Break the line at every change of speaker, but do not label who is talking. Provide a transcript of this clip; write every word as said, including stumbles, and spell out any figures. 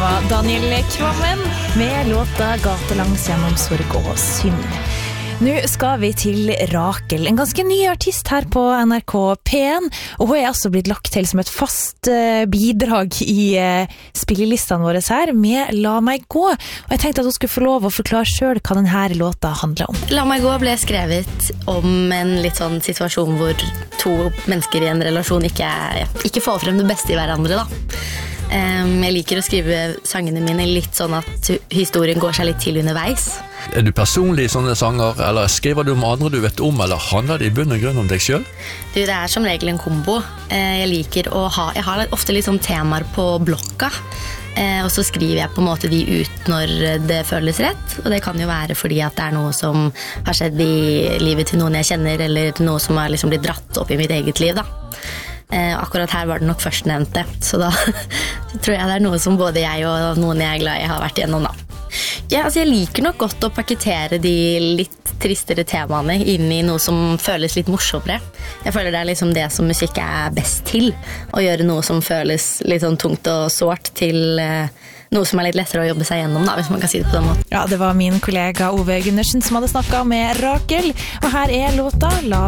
var Daniel Kvammen med låta Gatelangs gjennom sorg og synd. Nå skal vi til Rakel, en ganske ny artist her på N R K P en, og hun er altså blitt lagt til som et fast uh, bidrag i uh, spillelistene våre her med La meg gå. Og jeg tenkte at hun skulle få lov å forklare selv hva denne låta handler om.
La meg gå ble skrevet om en litt sånn situasjon hvor to mennesker i en relasjon ikke, ikke får frem det beste i hverandre da. Um, jeg liker å skrive sangene mine litt sånn at historien går seg litt til underveis.
Er du personlig i sånne sanger, eller skriver du om andre du vet om, eller handler det i bunn og grunn om deg selv?
Du, det er som regel en kombo. Jeg liker å ha, jeg har ofte litt sånn temaer på blokka, og så skriver jeg på en måte de ut når det føles rett, og det kan jo være fordi at det er noe som har skjedd i livet til noen jeg kjenner, eller noe som har liksom blitt dratt opp i mitt eget liv da. Akkurat her var det nok først nevnte, så da tror jeg det er noe som både jeg og noen jeg er glad i har vært igjennom da. Ja, altså jeg liker nok godt å pakketere de litt tristere temaene inn i noe som føles litt morsommere. Jeg føler det er liksom det som musikk er best til, å gjøre noe som føles litt sånn tungt og sårt til eh, noe som er litt lettere å jobbe seg gjennom da, hvis man kan si det på den måten.
Ja, det var min kollega Ove Gundersen som hadde snakket med Rakel, og her er låta La